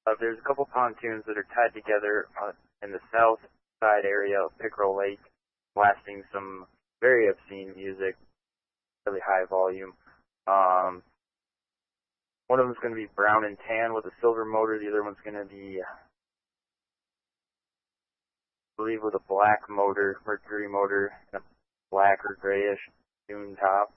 There's a couple pontoons that are tied together in the south side area of Pickerel Lake, blasting some very obscene music, really high volume. Um, One of them's going to be brown and tan with a silver motor. The other one's going to be, I believe, with a black motor, Mercury motor, and a black or grayish dune top.